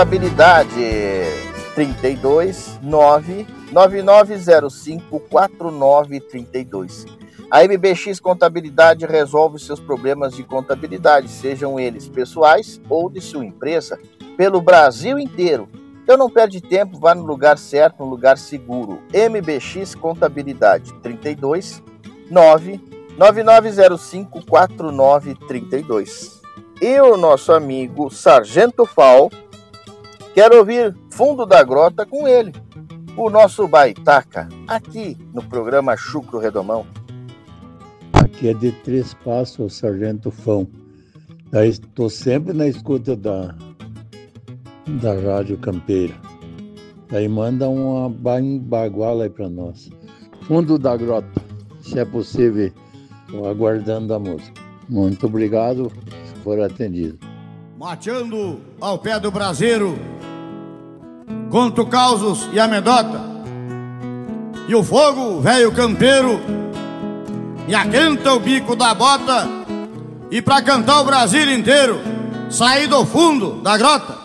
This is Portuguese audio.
Contabilidade 32 99905 4932. A MBX Contabilidade resolve seus problemas de contabilidade, sejam eles pessoais ou de sua empresa, pelo Brasil inteiro. Então não perde tempo, vá no lugar certo, no lugar seguro. MBX Contabilidade 32 99905 4932. E o nosso amigo Sargento Fal quer ouvir Fundo da Grota com ele, o nosso baitaca, aqui no programa Chucro Redomão. Aqui é de Três Passos, o Sargento Fão. Estou sempre na escuta da Rádio Campeira. Daí manda uma baguala aí para nós. Fundo da Grota, se é possível, estou aguardando a música. Muito obrigado, se for atendido. Mateando ao pé do braseiro, conto causos e amedota, e o fogo, velho campeiro, me aquenta o bico da bota, e pra cantar o Brasil inteiro, saí do fundo da grota.